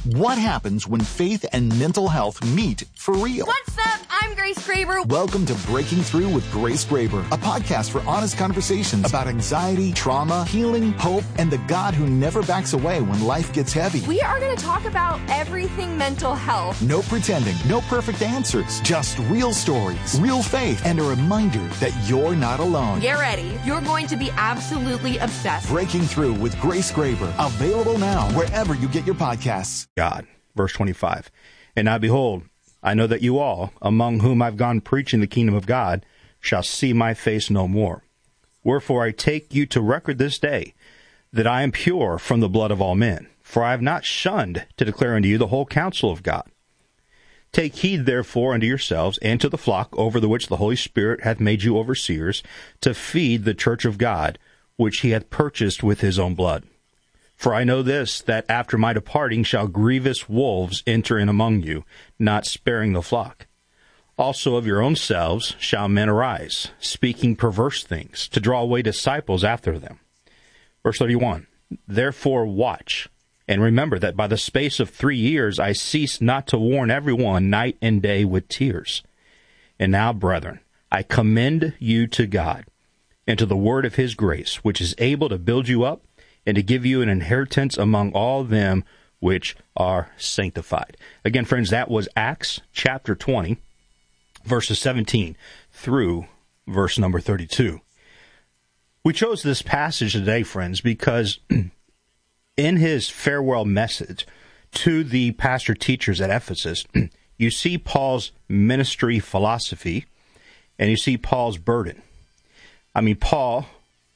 What happens when faith and mental health meet for real? What's up? I'm Grace Graber. Welcome to Breaking Through with Grace Graber, a podcast for honest conversations about anxiety, trauma, healing, hope, and the God who never backs away when life gets heavy. We are going to talk about everything mental health. No pretending, no perfect answers, just real stories, real faith, and a reminder that you're not alone. Get ready. You're going to be absolutely obsessed. Breaking Through with Grace Graber, available now wherever you get your podcasts. God, verse 25. And now behold, I know that you all, among whom I've gone preaching the kingdom of God, shall see my face no more. Wherefore I take you to record this day, that I am pure from the blood of all men. For I have not shunned to declare unto you the whole counsel of God. Take heed therefore unto yourselves and to the flock over the which the Holy Spirit hath made you overseers, to feed the church of God, which he hath purchased with his own blood. For I know this, that after my departing shall grievous wolves enter in among you, not sparing the flock. Also of your own selves shall men arise, speaking perverse things, to draw away disciples after them. Verse 31, Therefore watch, and remember that by the space of 3 years I ceased not to warn everyone night and day with tears. And now, brethren, I commend you to God, and to the word of his grace, which is able to build you up, and to give you an inheritance among all them which are sanctified. Again, friends, that was Acts chapter 20, verses 17 through verse number 32. We chose this passage today, friends, because in his farewell message to the pastor teachers at Ephesus, you see Paul's ministry philosophy, and you see Paul's burden. I mean, Paul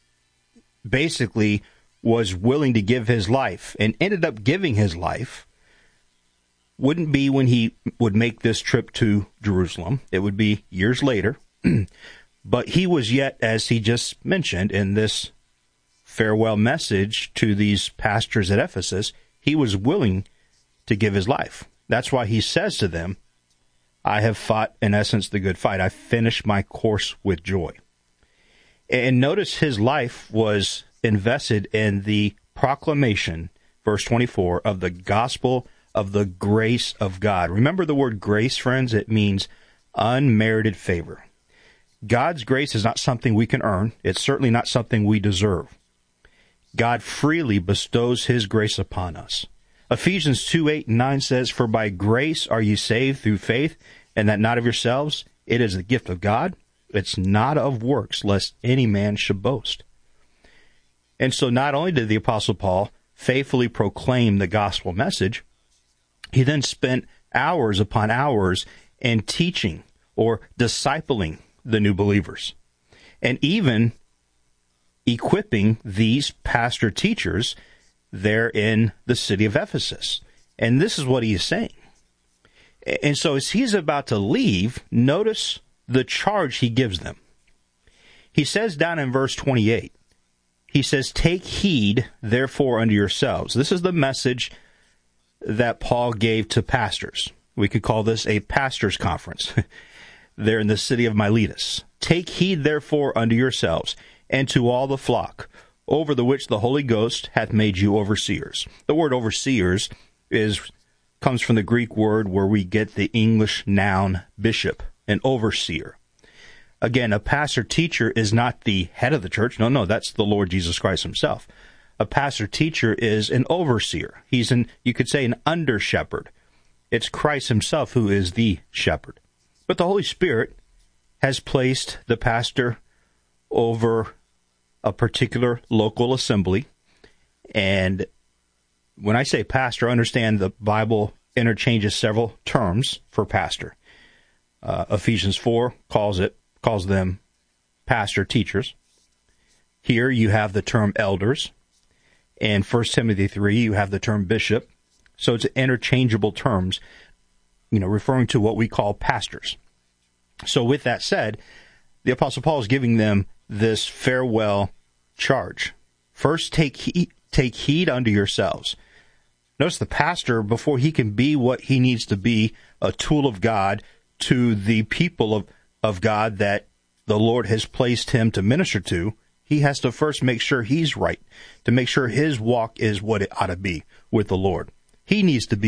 basically was willing to give his life and ended up giving his life. Wouldn't be when he would make this trip to Jerusalem. It would be years later. But he was yet, as he just mentioned in this farewell message to these pastors at Ephesus, he was willing to give his life. That's why he says to them, I have fought, in essence, the good fight. I finished my course with joy. And notice his life was invested in the proclamation, verse 24, of the gospel of the grace of God. Remember the word grace, friends? It means unmerited favor. God's grace is not something we can earn. It's certainly not something we deserve. God freely bestows his grace upon us. Ephesians 2:8-9 says, For by grace are ye saved through faith, and that not of yourselves. It is the gift of God. It's not of works, lest any man should boast. And so not only did the Apostle Paul faithfully proclaim the gospel message, he then spent hours upon hours in teaching or discipling the new believers, and even equipping these pastor teachers there in the city of Ephesus. And this is what he is saying. And so as he's about to leave, notice the charge he gives them. He says down in verse 28, he says, Take heed, therefore, unto yourselves. This is the message that Paul gave to pastors. We could call this a pastor's conference there in the city of Miletus. Take heed, therefore, unto yourselves, and to all the flock, over the which the Holy Ghost hath made you overseers. The word overseers comes from the Greek word where we get the English noun bishop, an overseer. Again, a pastor-teacher is not the head of the church. No, that's the Lord Jesus Christ himself. A pastor-teacher is an overseer. He's you could say, an under-shepherd. It's Christ himself who is the shepherd. But the Holy Spirit has placed the pastor over a particular local assembly. And when I say pastor, understand the Bible interchanges several terms for pastor. Ephesians 4 calls them pastor teachers. Here you have the term elders. In 1 Timothy 3, you have the term bishop. So it's interchangeable terms, referring to what we call pastors. So with that said, the Apostle Paul is giving them this farewell charge. First, take heed unto yourselves. Notice the pastor, before he can be what he needs to be, a tool of God to the people of God that the Lord has placed him to minister to, he has to first make sure he's right, to make sure his walk is what it ought to be with the Lord. He needs to be